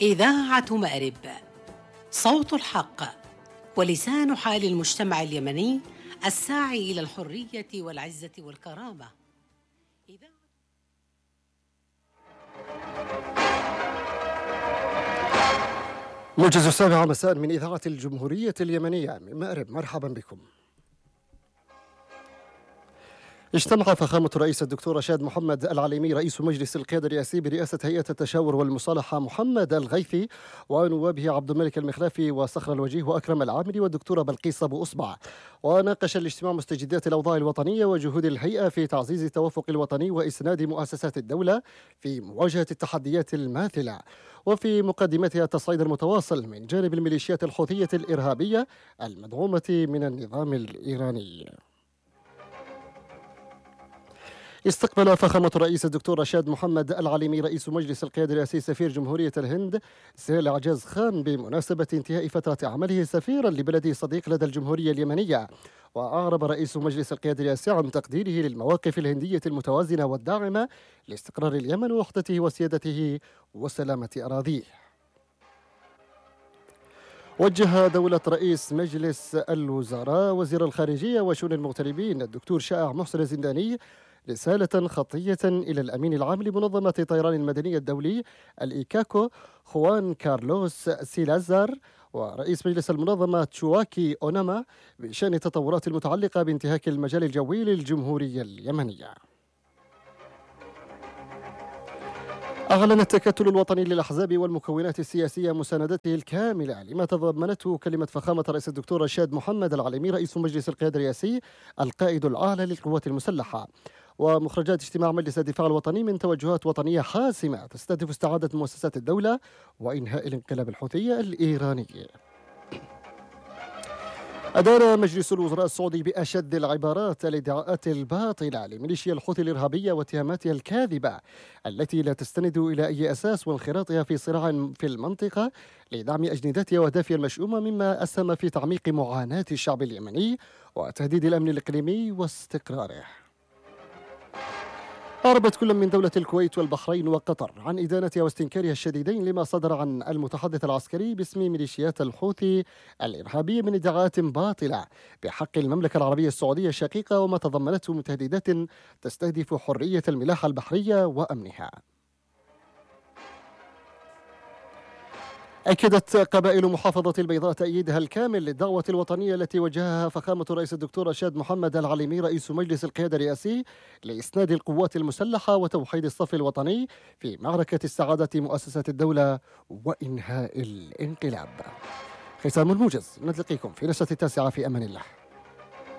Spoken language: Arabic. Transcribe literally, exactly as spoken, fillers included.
إذاعة مأرب، صوت الحق ولسان حال المجتمع اليمني الساعي إلى الحرية والعزة والكرامة. موجز السابعة مساء من إذاعة الجمهورية اليمنية من مأرب، مرحبا بكم. اجتمع فخامة الرئيس الدكتور رشاد محمد العليمي رئيس مجلس القيادة الرئاسي برئاسة هيئة التشاور والمصالحة محمد الغيثي ونوابه عبد الملك المخلافي وصخر الوجيه وأكرم العامري والدكتورة بلقيس أبو أصبع. وناقش الاجتماع مستجدات الأوضاع الوطنية وجهود الهيئة في تعزيز التوافق الوطني وإسناد مؤسسات الدولة في مواجهة التحديات الماثلة، وفي مقدمتها التصعيد المتواصل من جانب الميليشيات الحوثية الإرهابية المدعومة من النظام الإيراني. استقبل فخامة الرئيس الدكتور رشاد محمد العليمي رئيس مجلس القيادة الرئاسي سفير جمهورية الهند سهيل عجاز خان بمناسبة انتهاء فترة عمله سفيرا لبلده صديق لدى الجمهورية اليمنية. وأعرب رئيس مجلس القيادة الرئاسي عن تقديره للمواقف الهندية المتوازنة والداعمة لاستقرار اليمن ووحدته وسيادته وسلامة أراضيه. وجه دولة رئيس مجلس الوزراء وزير الخارجية وشؤون المغتربين الدكتور شائع محسن الزنداني رسالة خطية إلى الأمين العام لمنظمة الطيران المدني الدولي الإيكاكو خوان كارلوس سيلازار ورئيس مجلس المنظمة تشواكي أوناما بشأن التطورات المتعلقة بانتهاك المجال الجوي للجمهورية اليمنية. أعلن التكتل الوطني للأحزاب والمكونات السياسية مساندته الكاملة لما تضمنته كلمة فخامة الرئيس الدكتور رشاد محمد العليمي رئيس مجلس القيادة الرئاسي القائد الأعلى للقوات المسلحة. ومخرجات اجتماع مجلس الدفاع الوطني من توجهات وطنية حاسمة تستهدف استعادة مؤسسات الدولة وإنهاء الانقلاب الحوثي الإيراني. أدار مجلس الوزراء السعودي بأشد العبارات الادعاءات الباطلة لميليشيا الحوثي الإرهابية واتهاماتها الكاذبة التي لا تستند إلى أي أساس وانخراطها في صراع في المنطقة لدعم أجندتها وأهدافها المشؤومة، مما أسهم في تعميق معاناة الشعب اليمني وتهديد الأمن الإقليمي واستقراره. أعربت كل من دولة الكويت والبحرين وقطر عن إدانتها واستنكارها الشديدين لما صدر عن المتحدث العسكري باسم ميليشيات الحوثي الإرهابية من ادعاءات باطلة بحق المملكة العربية السعودية الشقيقة وما تضمنته من تهديدات تستهدف حرية الملاحة البحرية وأمنها. أكدت قبائل محافظة البيضاء تأييدها الكامل للدعوة الوطنية التي وجهها فخامة الرئيس الدكتور رشاد محمد العليمي رئيس مجلس القيادة الرئاسي لإسناد القوات المسلحة وتوحيد الصف الوطني في معركة استعادة مؤسسات الدولة وإنهاء الانقلاب. ختام الموجز، نلتقيكم في نشرة التاسعة في أمان الله.